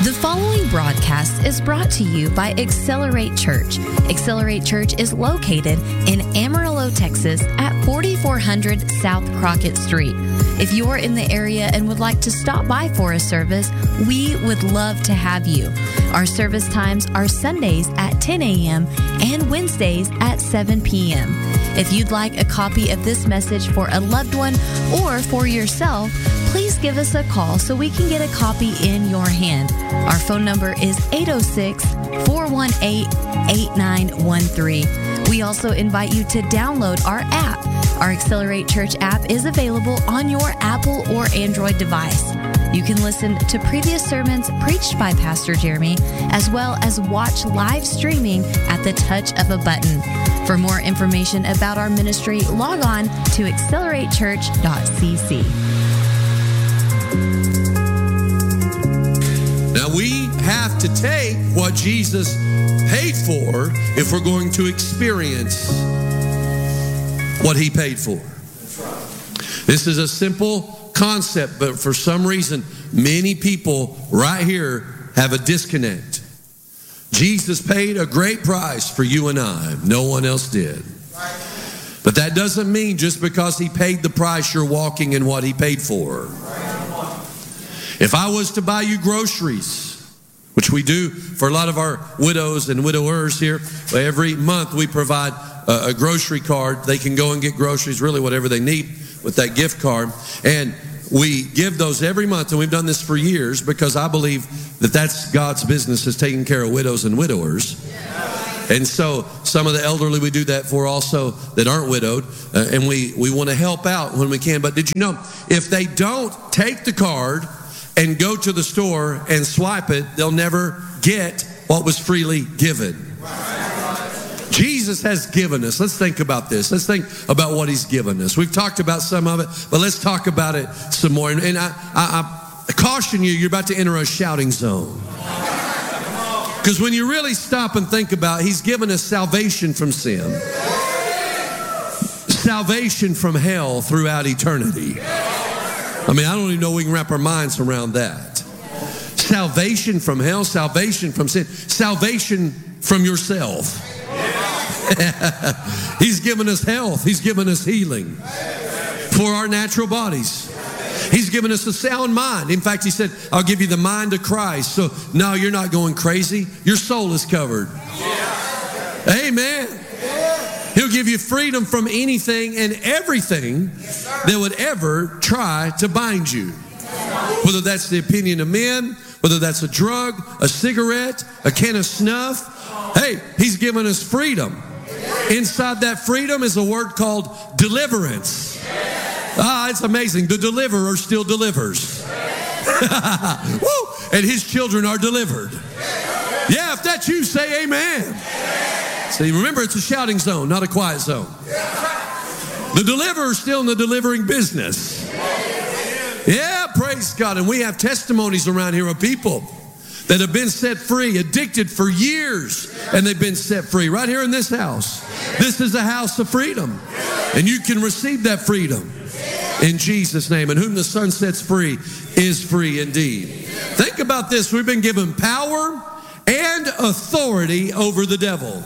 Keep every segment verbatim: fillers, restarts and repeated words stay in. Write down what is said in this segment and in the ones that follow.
The following broadcast is brought to you by Accelerate Church. Accelerate Church is located in Amarillo, Texas at forty-four hundred South Crockett Street. If you're in the area and would like to stop by for a service, we would love to have you. Our service times are Sundays at ten a.m. and Wednesdays at seven p.m. If you'd like a copy of this message for a loved one or for yourself, please give us a call so we can get a copy in your hand. Our phone number is eight oh six, four one eight, eight nine one three. We also invite you to download our app. Our Accelerate Church app is available on your Apple or Android device. You can listen to previous sermons preached by Pastor Jeremy, as well as watch live streaming at the touch of a button. For more information about our ministry, log on to accelerate church dot c c. Now we have to take what Jesus paid for if we're going to experience what he paid for. This is a simple concept, but for some reason, many people right here have a disconnect. Jesus paid a great price for you and I. No one else did. But that doesn't mean just because he paid the price, you're walking in what he paid for. If I was to buy you groceries, which we do for a lot of our widows and widowers here, every month we provide a, a grocery card. They can go and get groceries, really whatever they need with that gift card. And we give those every month, and we've done this for years because I believe that that's God's business, is taking care of widows and widowers. And so some of the elderly we do that for also that aren't widowed, uh, and we, we want to help out when we can. But did you know, if they don't take the card and go to the store and swipe it, they'll never get what was freely given. Jesus has given us. Let's think about this. Let's think about what he's given us. We've talked about some of it, but let's talk about it some more. And, and I, I, I caution you, you're about to enter a shouting zone. Because when you really stop and think about it, he's given us salvation from sin, salvation from hell throughout eternity. I mean, I don't even know we can wrap our minds around that. Salvation from hell, salvation from sin, salvation from yourself. He's given us health. He's given us healing for our natural bodies. He's given us a sound mind. In fact, he said, I'll give you the mind of Christ. So no, you're not going crazy. Your soul is covered. Amen. He'll give you freedom from anything and everything that would ever try to bind you. Whether that's the opinion of men, whether that's a drug, a cigarette, a can of snuff. Hey, he's given us freedom. Inside that freedom is a word called deliverance. Ah, it's amazing. The deliverer still delivers. Woo! And his children are delivered. Yeah, if that's you, say amen. See, remember, it's a shouting zone, not a quiet zone. The deliverer is still in the delivering business. Yeah, praise God. And we have testimonies around here of people that have been set free, addicted for years, and they've been set free right here in this house. This is a house of freedom, and you can receive that freedom in Jesus' name. And whom the Son sets free is free indeed. Think about this. We've been given power and authority over the devil.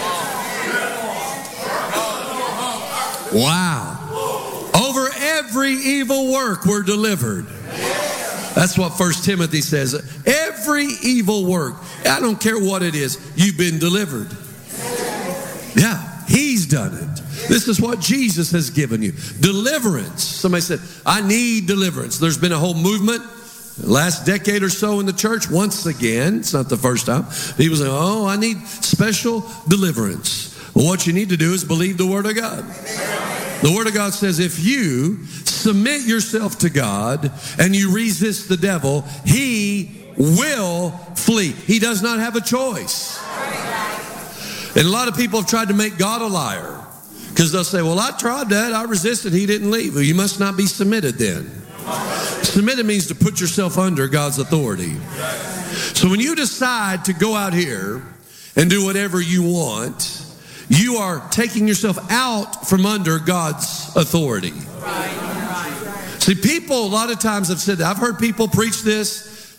Wow. Over every evil work, we're delivered. That's what First Timothy says. Every evil work, I don't care what it is, you've been delivered. Yeah, he's done it. This is what Jesus has given you. Deliverance. Somebody said, I need deliverance. There's been a whole movement last decade or so in the church. Once again, it's not the first time. People say, oh, I need special deliverance. Well, what you need to do is believe the Word of God. The Word of God says if you submit yourself to God and you resist the devil, he will flee. He does not have a choice. And a lot of people have tried to make God a liar because they'll say, well, I tried that. I resisted. He didn't leave. Well, you must not be submitted then. Submitted means to put yourself under God's authority. So when you decide to go out here and do whatever you want, you are taking yourself out from under God's authority. See, people a lot of times have said that. I've heard people preach this.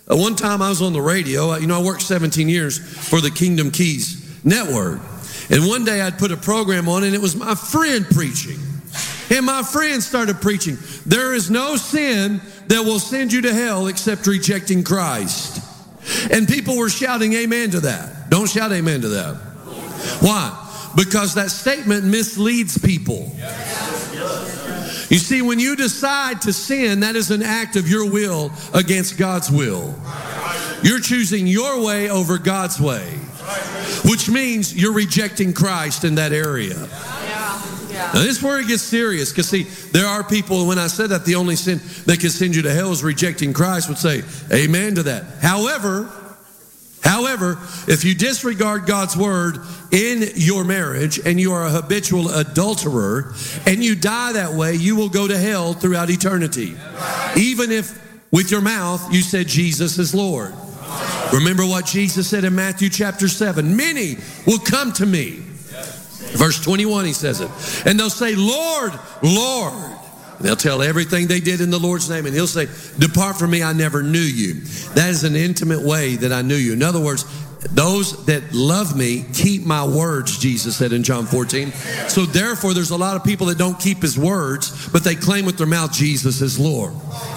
Uh, one time I was on the radio. Uh, you know, I worked seventeen years for the Kingdom Keys Network. And one day I'd put a program on, and it was my friend preaching. And my friend started preaching, there is no sin that will send you to hell except rejecting Christ. And people were shouting amen to that. Don't shout amen to that. Why? Because that statement misleads people. You see, when you decide to sin, that is an act of your will against God's will. You're choosing your way over God's way, which means you're rejecting Christ in that area. Now, this is where it gets serious, because see, there are people, when I said that the only sin that can send you to hell is rejecting Christ, would say amen to that. However, However, if you disregard God's word in your marriage and you are a habitual adulterer and you die that way, you will go to hell throughout eternity. Even if with your mouth you said Jesus is Lord. Remember what Jesus said in Matthew chapter seven. Many will come to me. Verse twenty-one, he says it. And they'll say, Lord, Lord. And they'll tell everything they did in the Lord's name. And he'll say, depart from me, I never knew you. That is an intimate way that I knew you. In other words, those that love me keep my words, Jesus said in John fourteen. So therefore, there's a lot of people that don't keep his words, but they claim with their mouth Jesus is Lord.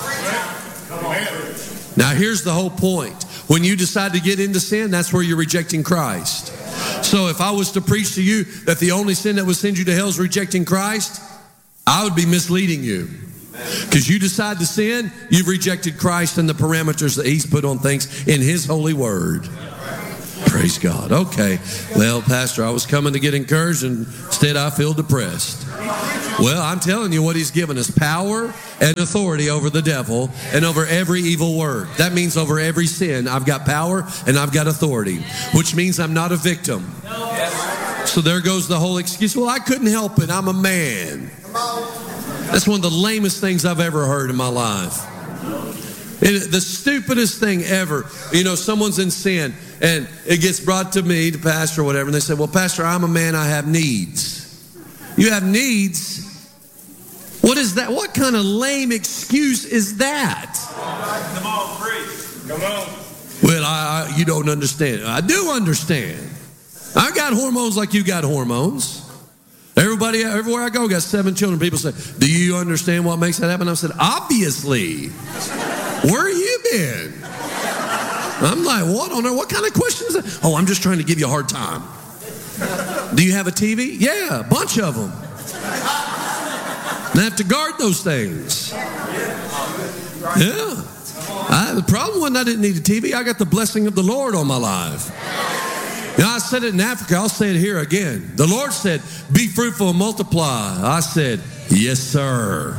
Now, here's the whole point. When you decide to get into sin, that's where you're rejecting Christ. So if I was to preach to you that the only sin that would send you to hell is rejecting Christ, I would be misleading you. Because you decide to sin, you've rejected Christ and the parameters that he's put on things in his holy word. Praise God. Okay. Well, Pastor, I was coming to get encouraged, and instead I feel depressed. Well, I'm telling you what he's given us. Power and authority over the devil and over every evil word. That means over every sin, I've got power and I've got authority, which means I'm not a victim. So there goes the whole excuse. Well, I couldn't help it. I'm a man. That's one of the lamest things I've ever heard in my life. It, the stupidest thing ever. You know, someone's in sin and it gets brought to me, the pastor or whatever, and they say, well, Pastor, I'm a man, I have needs. You have needs? What is that? What kind of lame excuse is that? Come on, preach. Come on. Well, I, I, you don't understand. I do understand. I got hormones like you got hormones. Everybody, everywhere I go, got seven children. People say, do you understand what makes that happen? I said, obviously. Where you been? I'm like, what on earth? What kind of question is that? Oh, I'm just trying to give you a hard time. Do you have a T V? Yeah, a bunch of them. And I have to guard those things. Yeah. I, the problem wasn't I didn't need a T V. I got the blessing of the Lord on my life. You know, I said it in Africa. I'll say it here again. The Lord said, be fruitful and multiply. I said, yes, sir.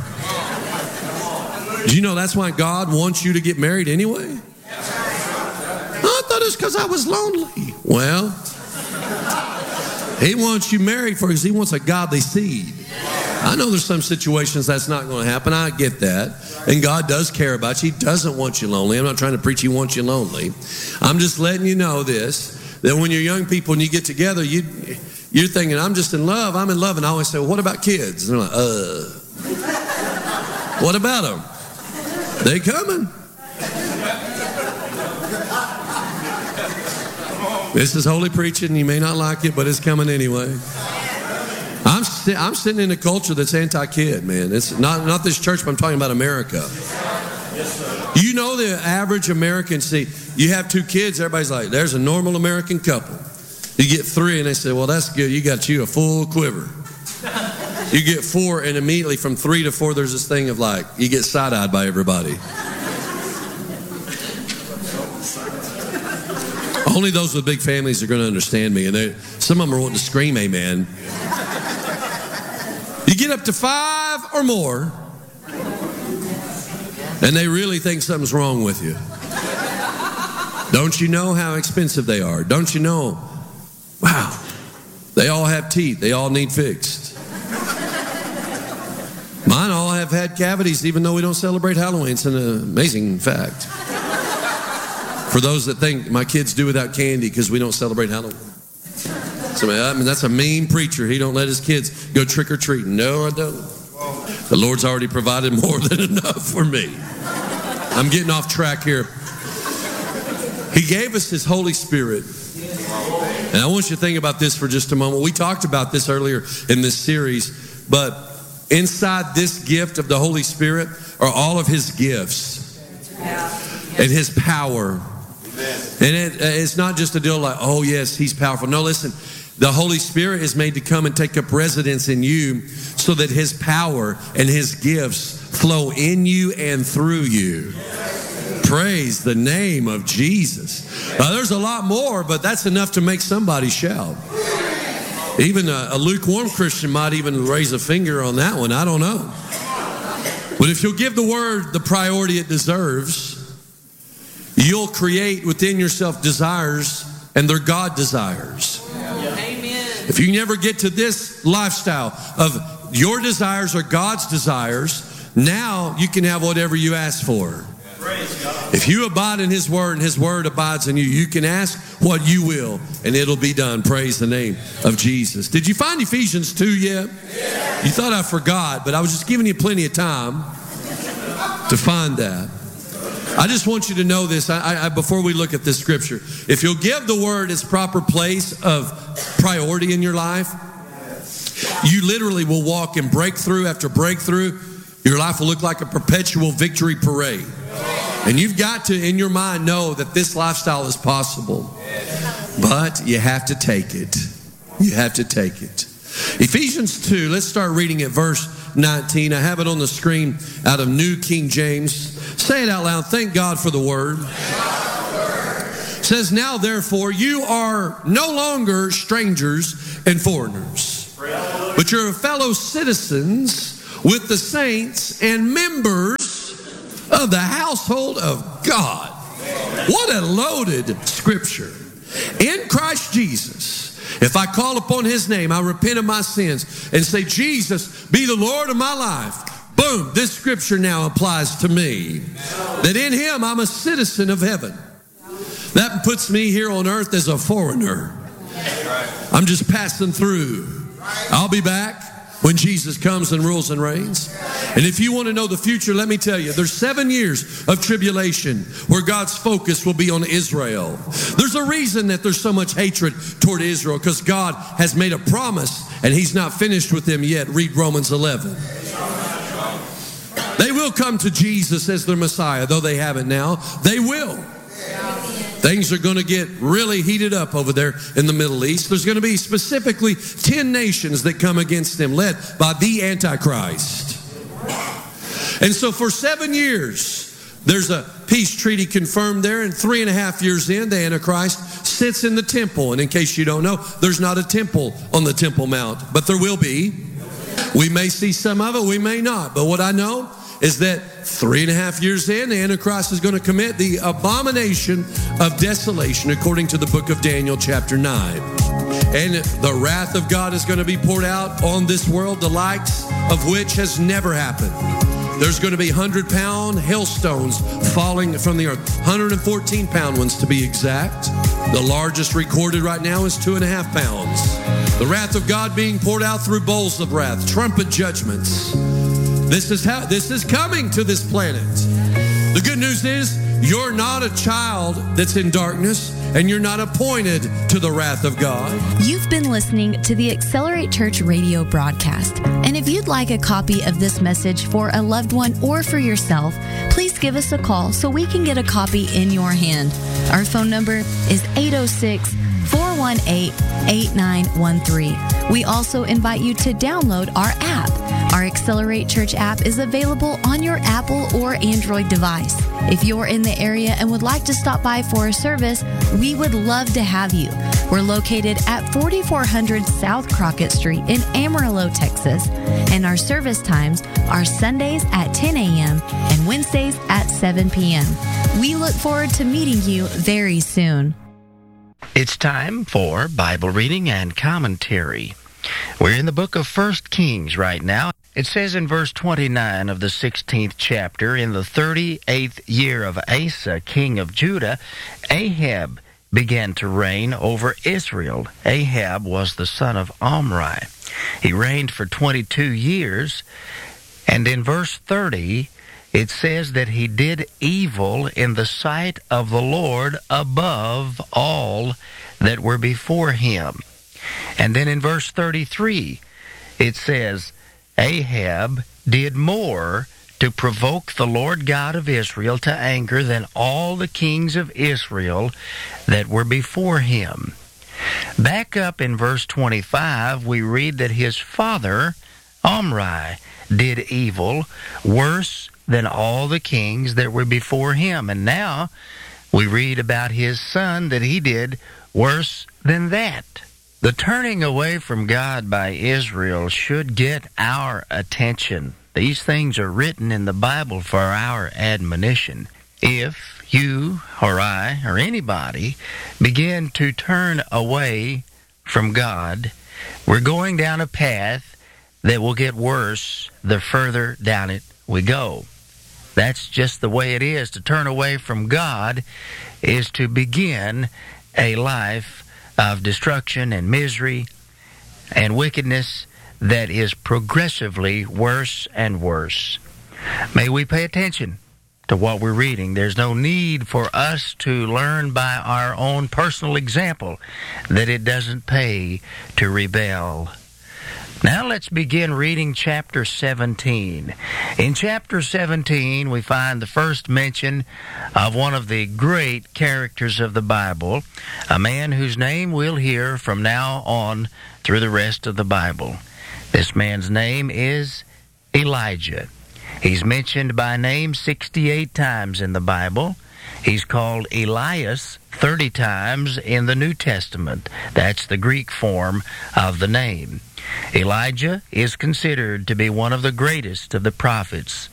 Do you know that's why God wants you to get married anyway? I thought it was because I was lonely. Well, he wants you married for because he wants a godly seed. I know there's some situations that's not going to happen. I get that. And God does care about you. He doesn't want you lonely. I'm not trying to preach he wants you lonely. I'm just letting you know this, that when you're young people and you get together, you, you're thinking, I'm just in love. I'm in love. And I always say, well, what about kids? And they're like, uh, what about them? They coming. This is holy preaching. You may not like it, but it's coming anyway. I'm st- I'm sitting in a culture that's anti-kid, man. It's not not this church, but I'm talking about America. You know the average American, see, you have two kids, everybody's like, there's a normal American couple. You get three, and they say, well, that's good. You got you a full quiver. You get four, and immediately from three to four, there's this thing of like, you get side-eyed by everybody. Only those with big families are going to understand me, and they, some of them are wanting to scream, amen. You get up to five or more, and they really think something's wrong with you. Don't you know how expensive they are? Don't you know? Wow, they all have teeth. They all need fixed. Mine all have had cavities, even though we don't celebrate Halloween. It's an amazing fact. For those that think my kids do without candy because we don't celebrate Halloween. So, I mean, that's a mean preacher. He don't let his kids go trick-or-treating. No, I don't. The Lord's already provided more than enough for me. I'm getting off track here. He gave us His Holy Spirit. And I want you to think about this for just a moment. We talked about this earlier in this series, but inside this gift of the Holy Spirit are all of His gifts and His power. And it, it's not just a deal like, oh yes, He's powerful. No, listen, the Holy Spirit is made to come and take up residence in you so that His power and His gifts flow in you and through you. Praise the name of Jesus. Now, there's a lot more, but that's enough to make somebody shout. Even a, a lukewarm Christian might even raise a finger on that one. I don't know. But if you'll give the word the priority it deserves, you'll create within yourself desires, and they're God desires. Amen. If you never get to this lifestyle of your desires are God's desires, now you can have whatever you ask for. If you abide in His word and His word abides in you, you can ask what you will and it'll be done. Praise the name of Jesus. Did you find Ephesians two yet? Yeah. You thought I forgot, but I was just giving you plenty of time to find that. I just want you to know this I, I, before we look at this scripture. If you'll give the word its proper place of priority in your life, you literally will walk in breakthrough after breakthrough. Your life will look like a perpetual victory parade. And you've got to, in your mind, know that this lifestyle is possible. But you have to take it. You have to take it. Ephesians two, let's start reading at verse nineteen. I have it on the screen out of New King James. Say it out loud. Thank God for the word. It says, now therefore, you are no longer strangers and foreigners, but you're fellow citizens with the saints and members of the household of God. What a loaded scripture. In Christ Jesus, if I call upon His name, I repent of my sins and say, Jesus, be the Lord of my life. Boom, this scripture now applies to me. That in Him, I'm a citizen of heaven. That puts me here on earth as a foreigner. I'm just passing through. I'll be back when Jesus comes and rules and reigns. And if you want to know the future, let me tell you, there's seven years of tribulation where God's focus will be on Israel. There's a reason that there's so much hatred toward Israel, because God has made a promise and He's not finished with them yet. Read Romans eleven. They will come to Jesus as their Messiah, though they haven't now. They will. Things are going to get really heated up over there in the Middle East. There's going to be specifically ten nations that come against them, led by the Antichrist. And so for seven years, there's a peace treaty confirmed there, and three and a half years in, the Antichrist sits in the temple. And in case you don't know, there's not a temple on the Temple Mount, but there will be. We may see some of it, we may not. But what I know is that three and a half years in, the Antichrist is going to commit the abomination of desolation, according to the book of Daniel chapter nine. And the wrath of God is going to be poured out on this world, the likes of which has never happened. There's going to be hundred-pound hailstones falling from the earth, one hundred fourteen pound ones to be exact. The largest recorded right now is two and a half pounds. The wrath of God being poured out through bowls of wrath, trumpet judgments. This is how this is coming to this planet. The good news is you're not a child that's in darkness, and you're not appointed to the wrath of God. You've been listening to the Accelerate Church radio broadcast. And if you'd like a copy of this message for a loved one or for yourself, please give us a call so we can get a copy in your hand. Our phone number is eight oh six, four one eight, eight nine one three. We also invite you to download our app. Our Accelerate Church app is available on your Apple or Android device. If you're in the area and would like to stop by for a service, we would love to have you. We're located at forty-four hundred South Crockett Street in Amarillo, Texas. And our service times are Sundays at ten a.m. and Wednesdays at seven p.m. We look forward to meeting you very soon. It's time for Bible reading and commentary. We're in the book of First Kings right now. It says in verse twenty-nine of the sixteenth chapter, in the thirty-eighth year of Asa, king of Judah, Ahab began to reign over Israel. Ahab was the son of Omri. He reigned for twenty-two years, and in verse thirty, it says that he did evil in the sight of the Lord above all that were before him. And then in verse thirty-three, it says, Ahab did more to provoke the Lord God of Israel to anger than all the kings of Israel that were before him. Back up in verse twenty-five, we read that his father, Omri, did evil worse than all the kings that were before him. And now we read about his son that he did worse than that. The turning away from God by Israel should get our attention. These things are written in the Bible for our admonition. If you or I or anybody begin to turn away from God, we're going down a path that will get worse the further down it we go. That's just the way it is. To turn away from God is to begin a life of destruction and misery and wickedness that is progressively worse and worse. May we pay attention to what we're reading. There's no need for us to learn by our own personal example that it doesn't pay to rebel. Now let's begin reading chapter seventeen. In chapter seventeen, we find the first mention of one of the great characters of the Bible, a man whose name we'll hear from now on through the rest of the Bible. This man's name is Elijah. He's mentioned by name sixty-eight times in the Bible. He's called Elias thirty times in the New Testament. That's the Greek form of the name. Elijah is considered to be one of the greatest of the prophets.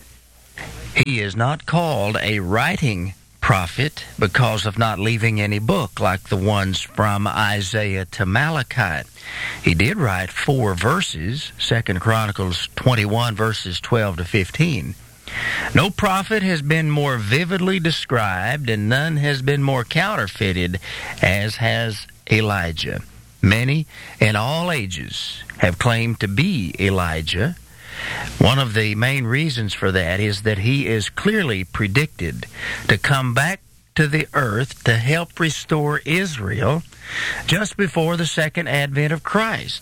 He is not called a writing prophet because of not leaving any book like the ones from Isaiah to Malachi. He did write four verses, Second Chronicles twenty-one, verses twelve to fifteen. No prophet has been more vividly described, and none has been more counterfeited as has Elijah. Many in all ages have claimed to be Elijah. One of the main reasons for that is that he is clearly predicted to come back to the earth to help restore Israel just before the second advent of Christ.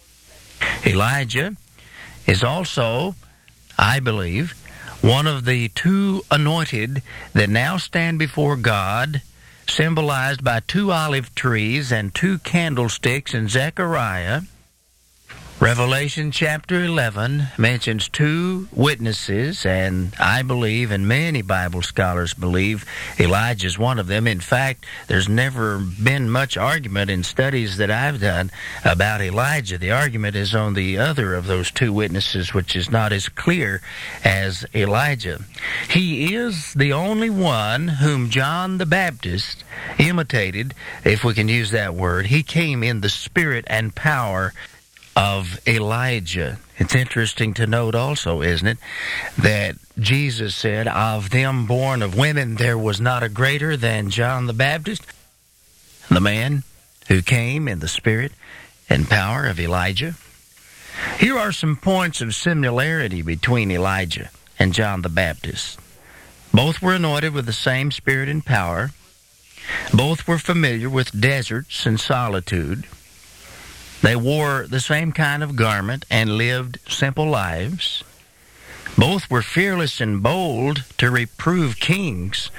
Elijah is also, I believe, one of the two anointed that now stand before God, symbolized by two olive trees and two candlesticks in Zechariah. Revelation chapter eleven mentions two witnesses, and I believe, and many Bible scholars believe, Elijah is one of them. In fact, there's never been much argument in studies that I've done about Elijah. The argument is on the other of those two witnesses, which is not as clear as Elijah. He is the only one whom John the Baptist imitated, if we can use that word. He came in the spirit and power of Elijah. It's interesting to note also, isn't it, that Jesus said, of them born of women there was not a greater than John the Baptist, the man who came in the spirit and power of Elijah. Here are some points of similarity between Elijah and John the Baptist. Both were anointed with the same spirit and power. Both were familiar with deserts and solitude. They wore the same kind of garment and lived simple lives. Both were fearless and bold to reprove kings.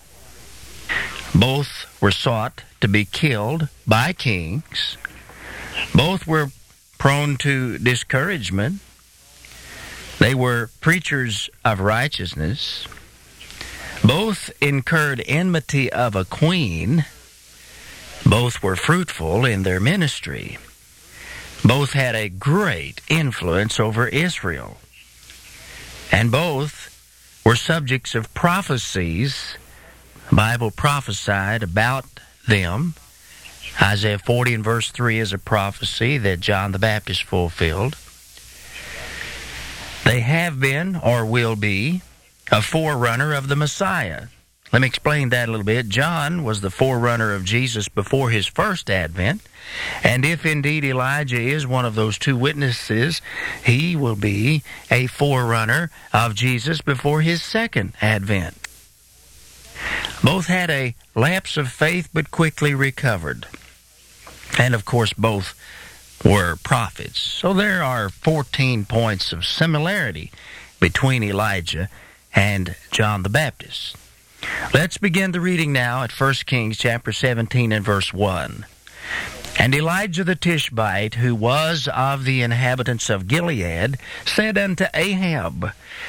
Both were sought to be killed by kings. Both were prone to discouragement. They were preachers of righteousness. Both incurred enmity of a queen. Both were fruitful in their ministry. Both had a great influence over Israel. And both were subjects of prophecies. The Bible prophesied about them. Isaiah forty and verse three is a prophecy that John the Baptist fulfilled. They have been, or will be, a forerunner of the Messiah, Let me explain that a little bit. John was the forerunner of Jesus before his first advent. And if indeed Elijah is one of those two witnesses, he will be a forerunner of Jesus before his second advent. Both had a lapse of faith but quickly recovered. And of course both were prophets. So there are fourteen points of similarity between Elijah and John the Baptist. Let's begin the reading now at First Kings chapter seventeen and verse one. And Elijah the Tishbite, who was of the inhabitants of Gilead, said unto Ahab,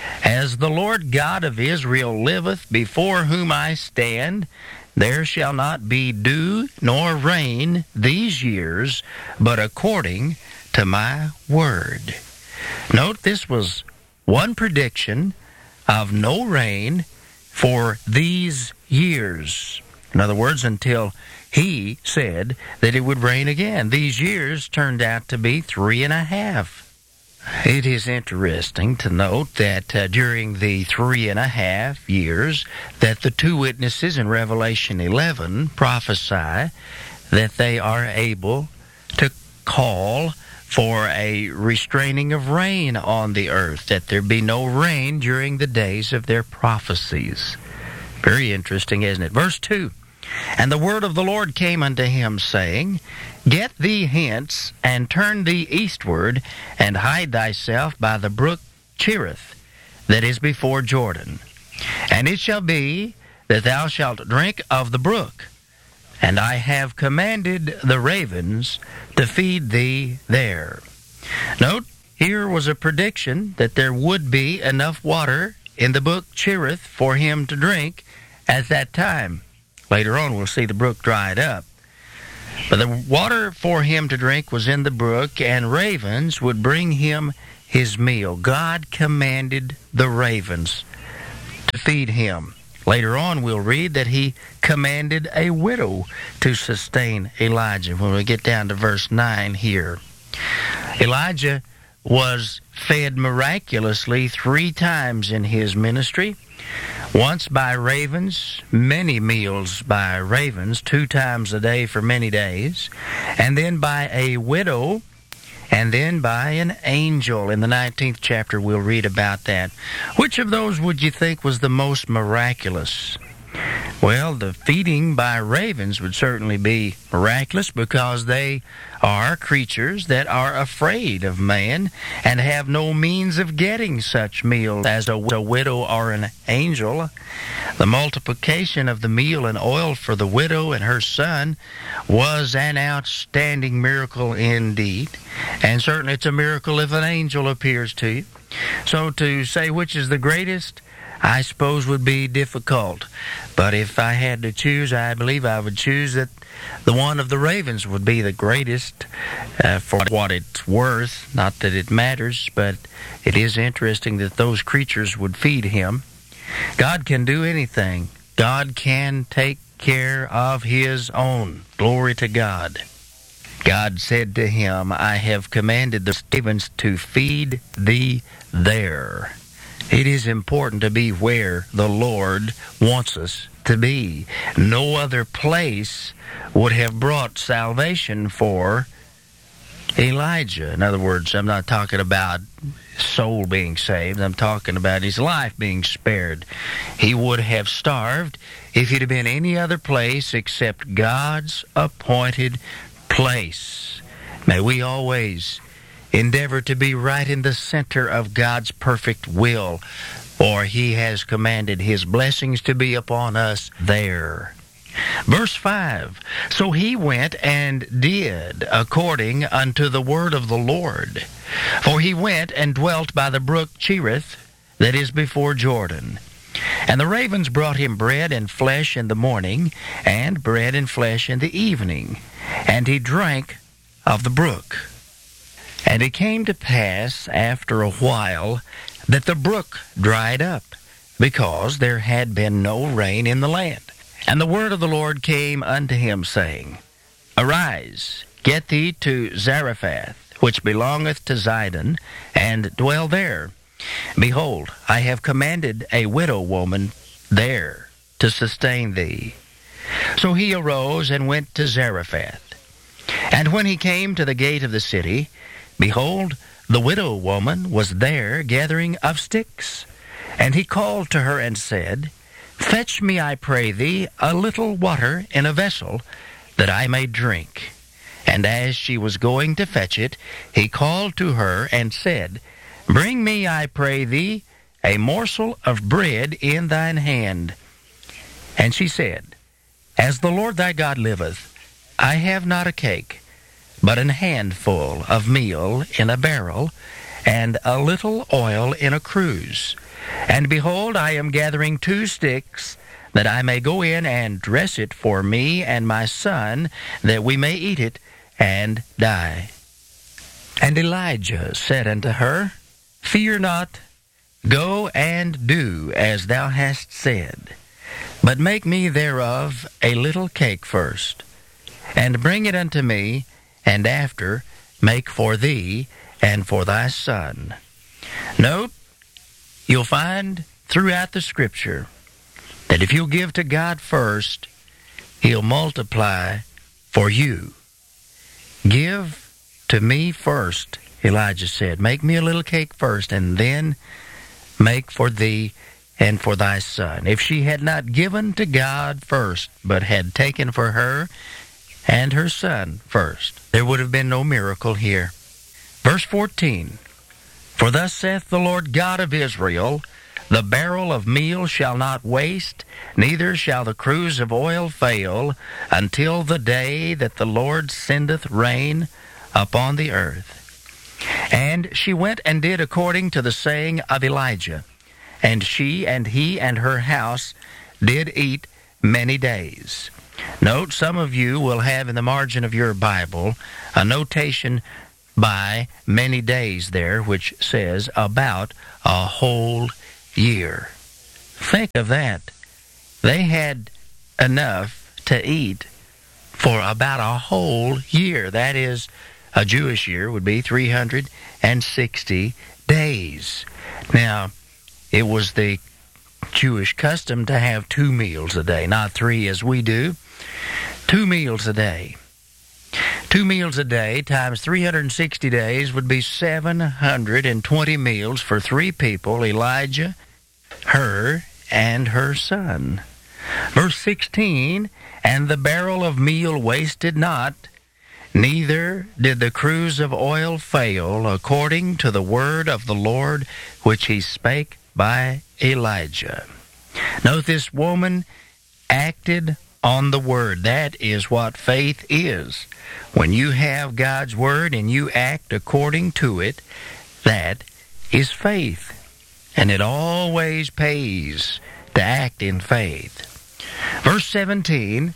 As the Lord God of Israel liveth, before whom I stand, there shall not be dew nor rain these years, but according to my word. Note, this was one prediction of no rain for these years. In other words, until he said that it would rain again. These years turned out to be three and a half. It is interesting to note that uh, during the three and a half years that the two witnesses in Revelation eleven prophesy that they are able to call for a restraining of rain on the earth, that there be no rain during the days of their prophecies. Very interesting, isn't it? Verse two. And the word of the Lord came unto him, saying, Get thee hence, and turn thee eastward, and hide thyself by the brook Cherith, that is before Jordan. And it shall be that thou shalt drink of the brook, and I have commanded the ravens to feed thee there. Note, here was a prediction that there would be enough water in the brook Cherith for him to drink at that time. Later on, we'll see the brook dried up. But the water for him to drink was in the brook, and ravens would bring him his meal. God commanded the ravens to feed him. Later on, we'll read that he commanded a widow to sustain Elijah when we get down to verse nine here. Elijah was fed miraculously three times in his ministry. Once by ravens, many meals by ravens, two times a day for many days, and then by a widow, and then by an angel. In the nineteenth chapter, we'll read about that. Which of those would you think was the most miraculous? Well, the feeding by ravens would certainly be miraculous because they are creatures that are afraid of man and have no means of getting such meals as a, a widow or an angel. The multiplication of the meal and oil for the widow and her son was an outstanding miracle indeed. And certainly it's a miracle if an angel appears to you. So to say which is the greatest, I suppose would be difficult. But if I had to choose, I believe I would choose that the one of the ravens would be the greatest uh, for what it's worth. Not that it matters, but it is interesting that those creatures would feed him. God can do anything. God can take care of his own. Glory to God. God said to him, I have commanded the ravens to feed thee there. It is important to be where the Lord wants us to be. No other place would have brought salvation for Elijah. In other words, I'm not talking about soul being saved. I'm talking about his life being spared. He would have starved if he'd have been any other place except God's appointed place. May we always endeavor to be right in the center of God's perfect will, for he has commanded his blessings to be upon us there. Verse five, So he went and did according unto the word of the Lord. For he went and dwelt by the brook Cherith, that is before Jordan. And the ravens brought him bread and flesh in the morning, and bread and flesh in the evening. And he drank of the brook. And it came to pass after a while that the brook dried up, because there had been no rain in the land. And the word of the Lord came unto him, saying, Arise, get thee to Zarephath, which belongeth to Zidon, and dwell there. Behold, I have commanded a widow woman there to sustain thee. So he arose and went to Zarephath. And when he came to the gate of the city, behold, the widow woman was there gathering of sticks. And he called to her and said, Fetch me, I pray thee, a little water in a vessel, that I may drink. And as she was going to fetch it, he called to her and said, Bring me, I pray thee, a morsel of bread in thine hand. And she said, As the Lord thy God liveth, I have not a cake, but an handful of meal in a barrel, and a little oil in a cruse. And behold, I am gathering two sticks, that I may go in and dress it for me and my son, that we may eat it and die. And Elijah said unto her, Fear not, go and do as thou hast said, but make me thereof a little cake first, and bring it unto me, and after make for thee and for thy son. Note, you'll find throughout the Scripture that if you'll give to God first, He'll multiply for you. Give to me first, Elijah said. Make me a little cake first, and then make for thee and for thy son. If she had not given to God first, but had taken for her and her son first, there would have been no miracle here. Verse fourteen, For thus saith the Lord God of Israel, The barrel of meal shall not waste, neither shall the cruse of oil fail, until the day that the Lord sendeth rain upon the earth. And she went and did according to the saying of Elijah, and she and he and her house did eat many days. Note, some of you will have in the margin of your Bible a notation by many days there, which says about a whole year. Think of that. They had enough to eat for about a whole year. That is, a Jewish year would be three hundred sixty days. Now, it was the Jewish custom to have two meals a day, not three as we do. Two meals a day. Two meals a day times three hundred sixty days would be seven hundred twenty meals for three people, Elijah, her, and her son. Verse sixteen, And the barrel of meal wasted not, neither did the cruse of oil fail, according to the word of the Lord which he spake by Elijah. Note, this woman acted on the word. That is what faith is. When you have God's word and you act according to it, that is faith. And it always pays to act in faith. Verse seventeen,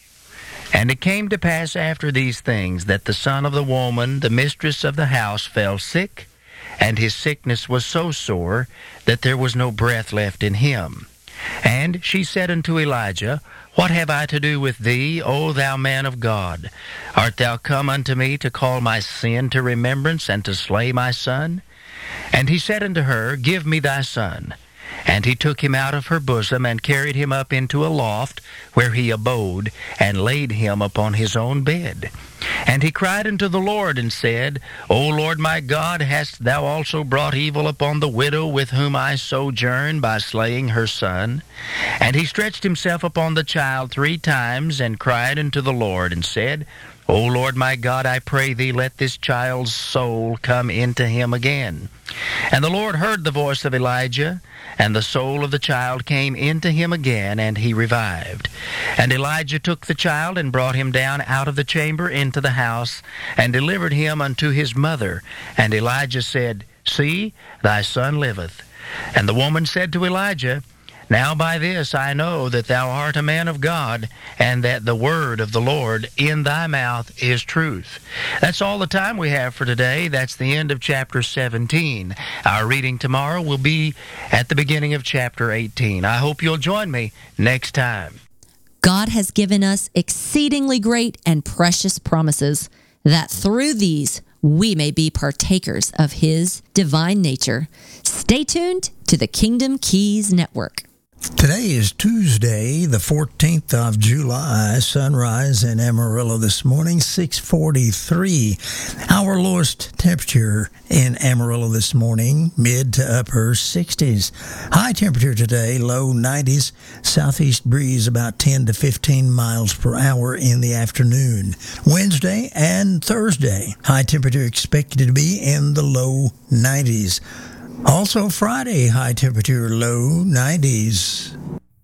And it came to pass after these things that the son of the woman, the mistress of the house, fell sick, and his sickness was so sore that there was no breath left in him. And she said unto Elijah, What have I to do with thee, O thou man of God? Art thou come unto me to call my sin to remembrance, and to slay my son? And he said unto her, Give me thy son. And he took him out of her bosom, and carried him up into a loft, where he abode, and laid him upon his own bed. And he cried unto the Lord, and said, O Lord my God, hast thou also brought evil upon the widow with whom I sojourn, by slaying her son? And he stretched himself upon the child three times, and cried unto the Lord, and said, O Lord my God, I pray thee, let this child's soul come into him again. And the Lord heard the voice of Elijah, and the soul of the child came into him again, and he revived. And Elijah took the child, and brought him down out of the chamber into the house, and delivered him unto his mother. And Elijah said, See, thy son liveth. And the woman said to Elijah, Now by this I know that thou art a man of God, and that the word of the Lord in thy mouth is truth. That's all the time we have for today. That's the end of chapter seventeen. Our reading tomorrow will be at the beginning of chapter eighteen. I hope you'll join me next time. God has given us exceedingly great and precious promises, that through these we may be partakers of His divine nature. Stay tuned to the Kingdom Keys Network. Today is Tuesday, the fourteenth of July. Sunrise in Amarillo this morning, six forty-three. Our lowest temperature in Amarillo this morning, mid to upper sixties. High temperature today, low nineties. Southeast breeze about ten to fifteen miles per hour in the afternoon. Wednesday and Thursday, high temperature expected to be in the low nineties. Also Friday, high temperature, low nineties.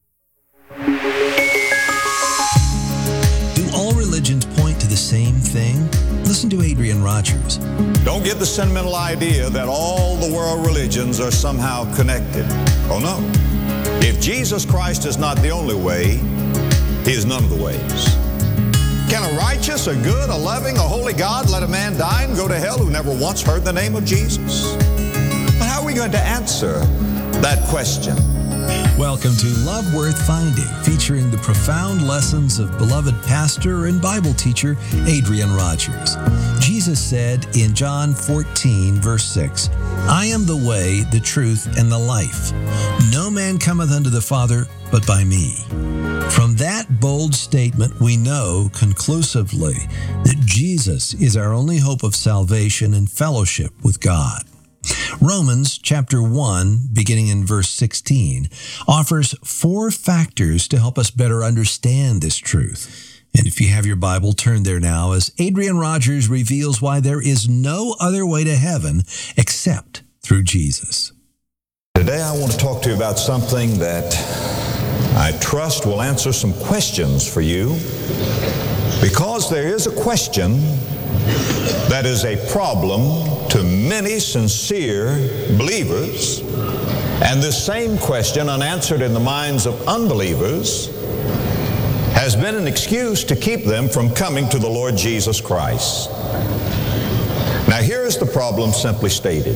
Do all religions point to the same thing? Listen to Adrian Rogers. Don't get the sentimental idea that all the world religions are somehow connected. Oh no. If Jesus Christ is not the only way, He is none of the ways. Can a righteous, a good, a loving, a holy God let a man die and go to hell who never once heard the name of Jesus? But how are we going to answer that question? Welcome to Love Worth Finding, featuring the profound lessons of beloved pastor and Bible teacher Adrian Rogers. Jesus said in John fourteen, verse six, I am the way, the truth, and the life. No man cometh unto the Father but by me. From that bold statement, we know conclusively that Jesus is our only hope of salvation and fellowship with God. Romans chapter one, beginning in verse sixteen, offers four factors to help us better understand this truth. And if you have your Bible, turn there now as Adrian Rogers reveals why there is no other way to heaven except through Jesus. Today I want to talk to you about something that I trust will answer some questions for you, because there is a question that is a problem to many sincere believers, and this same question, unanswered in the minds of unbelievers, has been an excuse to keep them from coming to the Lord Jesus Christ. Now here is the problem simply stated.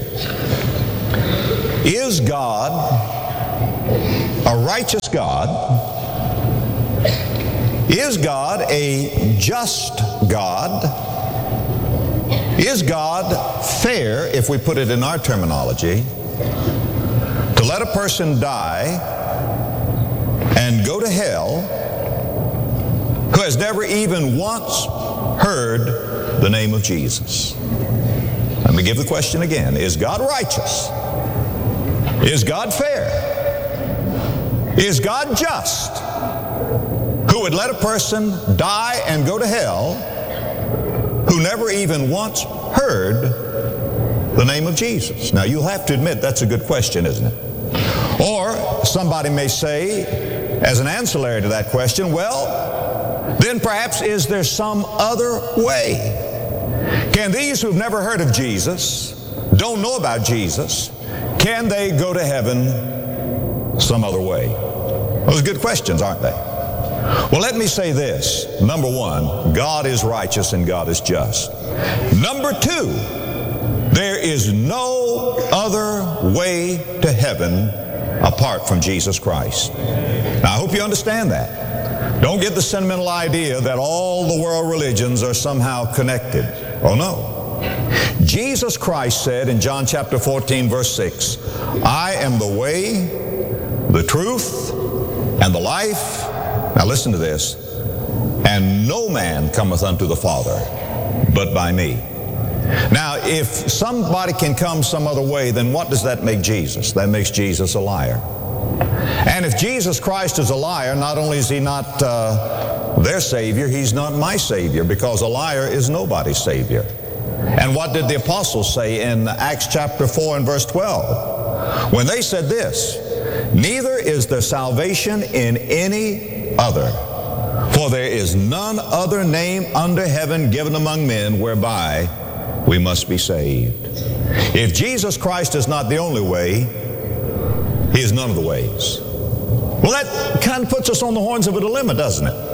Is God a righteous God? Is God a just God? Is God fair, if we put it in our terminology, to let a person die and go to hell who has never even once heard the name of Jesus? Let me give the question again. Is God righteous? Is God fair? Is God just, who would let a person die and go to hell who never even once heard the name of Jesus? Now, you'll have to admit that's a good question, isn't it? Or somebody may say, as an ancillary to that question, well, then perhaps is there some other way? Can these who've never heard of Jesus, don't know about Jesus, can they go to heaven some other way? Those are good questions, aren't they? Well, let me say this. Number one, God is righteous and God is just. Number two, there is no other way to heaven apart from Jesus Christ. Now, I hope you understand that. Don't get the sentimental idea that all the world religions are somehow connected. Oh, no. Jesus Christ said in John chapter fourteen, verse six, I am the way, the truth, and the life. Now listen to this. And no man cometh unto the Father but by me. Now, if somebody can come some other way, then what does that make Jesus? That makes Jesus a liar. And if Jesus Christ is a liar, not only is He not uh, their Savior, He's not my Savior, because a liar is nobody's Savior. And what did the apostles say in Acts chapter four and verse twelve? When they said this, neither is there salvation in any other, for there is none other name under heaven given among men whereby we must be saved. If Jesus Christ is not the only way, He is none of the ways. Well, that kind of puts us on the horns of a dilemma, doesn't it?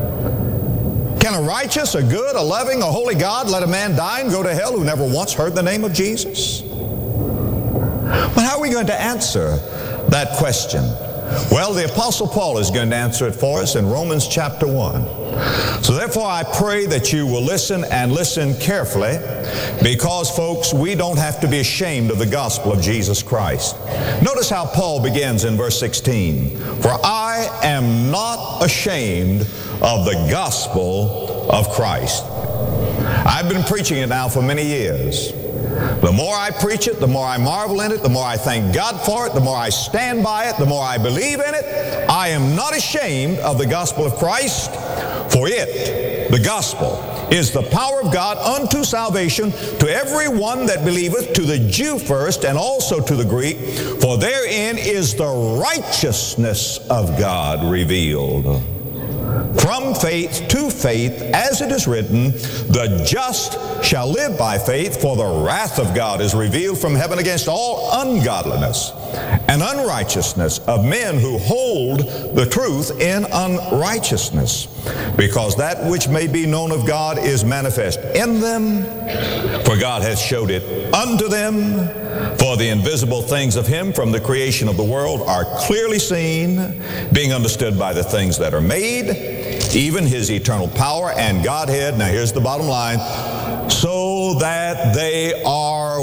Can a righteous, a good, a loving, a holy God let a man die and go to hell who never once heard the name of Jesus? But how are we going to answer that question? Well, the Apostle Paul is going to answer it for us in Romans chapter one. So therefore, I pray that you will listen and listen carefully, because, folks, we don't have to be ashamed of the gospel of Jesus Christ. Notice how Paul begins in verse sixteen. For I am not ashamed of the gospel of Christ. I've been preaching it now for many years. The more I preach it, the more I marvel in it, the more I thank God for it, the more I stand by it, the more I believe in it. I am not ashamed of the gospel of Christ, for it, the gospel, is the power of God unto salvation to every one that believeth, to the Jew first and also to the Greek, for therein is the righteousness of God revealed. From faith to faith, as it is written, the just shall live by faith, for the wrath of God is revealed from heaven against all ungodliness and unrighteousness of men who hold the truth in unrighteousness, because that which may be known of God is manifest in them, for God hath showed it unto them. For the invisible things of Him from the creation of the world are clearly seen, being understood by the things that are made, even His eternal power and Godhead. Now here's the bottom line. So that they are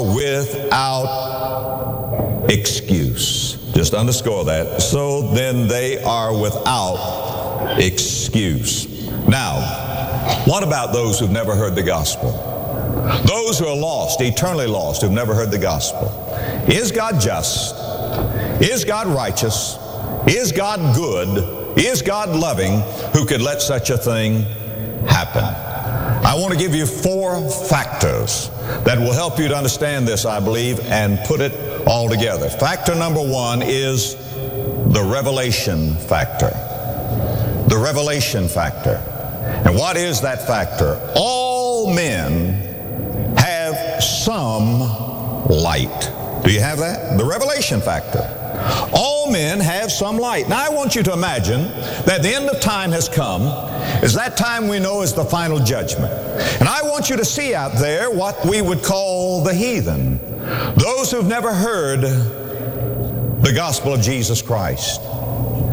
without excuse. Just underscore that. So then they are without excuse. Now, what about those who've never heard the gospel? Those who are lost, eternally lost, who've never heard the gospel. Is God just? Is God righteous? Is God good? Is God loving, who could let such a thing happen? I want to give you four factors that will help you to understand this, I believe, and put it all together. Factor number one is the revelation factor. The revelation factor. And what is that factor? All men have some light. Do you have that? The revelation factor. All men have some light. Now I want you to imagine that the end of time has come, as that time we know is the final judgment. And I want you to see out there what we would call the heathen, those who've never heard the gospel of Jesus Christ.